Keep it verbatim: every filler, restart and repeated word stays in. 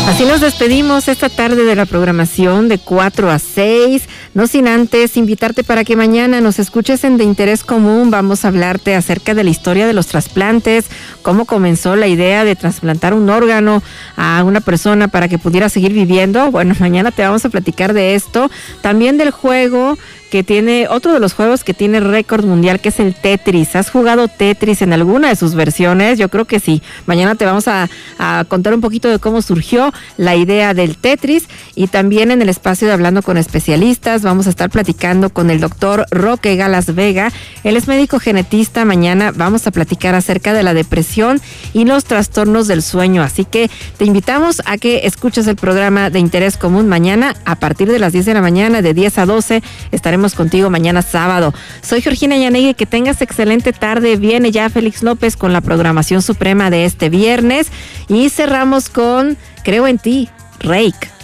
Así nos despedimos esta tarde de la programación de cuatro a seis, no sin antes invitarte para que mañana nos escuches en De Interés Común. Vamos a hablarte acerca de la historia de los trasplantes, cómo comenzó la idea de trasplantar un órgano a una persona para que pudiera seguir viviendo. Bueno, mañana te vamos a platicar de esto, también del juego que tiene, otro de los juegos que tiene récord mundial, que es el Tetris. ¿Has jugado Tetris en alguna de sus versiones? Yo creo que sí. Mañana te vamos a, a contar un poquito de cómo surgió la idea del Tetris, y también en el espacio de Hablando con Especialistas vamos a estar platicando con el doctor Roque Galas Vega. Él es médico genetista. Mañana vamos a platicar acerca de la depresión y los trastornos del sueño, así que te invitamos a que escuches el programa de Interés Común mañana a partir de las diez de la mañana, de diez a doce. Estaremos contigo mañana sábado. Soy Georgina Yanegui, que tengas excelente tarde. Viene ya Félix López con la programación suprema de este viernes y cerramos con Creo en ti, Reik.